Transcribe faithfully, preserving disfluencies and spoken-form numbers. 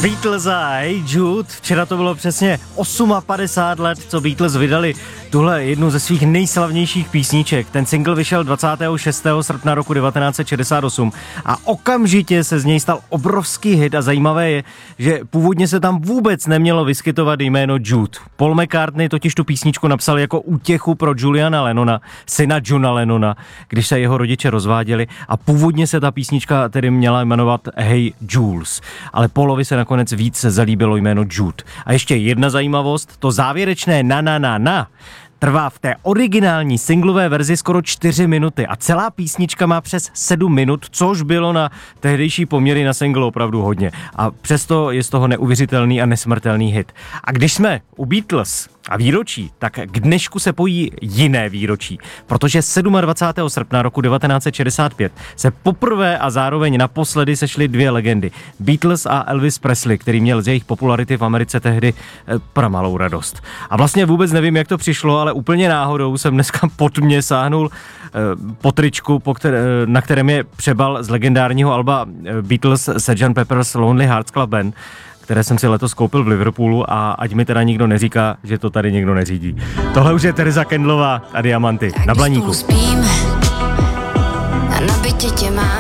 Beatles a Hey Jude, včera to bylo přesně padesát osm let, co Beatles vydali tuhle jednu ze svých nejslavnějších písniček. Ten single vyšel dvacátého šestého srpna roku devatenáct set šedesát osm a okamžitě se z něj stal obrovský hit a zajímavé je, že původně se tam vůbec nemělo vyskytovat jméno Jude. Paul McCartney totiž tu písničku napsal jako útěchu pro Juliana Lennona, syna Johna Lennona, když se jeho rodiče rozváděli a původně se ta písnička tedy měla jmenovat Hey Jules, ale Paulovi se nakonec víc zalíbilo jméno Jude. A ještě jedna zajímavost, to závěrečné na na na na trvá v té originální singlové verzi skoro čtyři minuty a celá písnička má přes sedm minut, což bylo na tehdejší poměry na single opravdu hodně. A přesto je z toho neuvěřitelný a nesmrtelný hit. A když jsme u Beatles a výročí, tak k dnešku se pojí jiné výročí, protože dvacátého sedmého srpna roku devatenáct set šedesát pět se poprvé a zároveň naposledy sešly dvě legendy. Beatles a Elvis Presley, který měl z jejich popularity v Americe tehdy eh, pramalou radost. A vlastně vůbec nevím, jak to přišlo, ale úplně náhodou jsem dneska pod mě sáhnul eh, po tričku, po které, na kterém je přebal z legendárního alba Beatles sergeant Pepper's Lonely Hearts Club Band, které jsem si letos koupil v Liverpoolu a ať mi teda nikdo neříká, že to tady někdo neřídí. Tohle už je Tereza Kendlová a Diamanty na Blaníku. Spíme, a na bytě tě mám.